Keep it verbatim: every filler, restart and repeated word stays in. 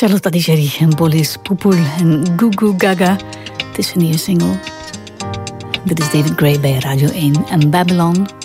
Charlotte Adigéry en Bolis Poepoel en Goo Goo Gaga. Het is een nieuwe single. Dit is David Gray bij Radio één en Babylon.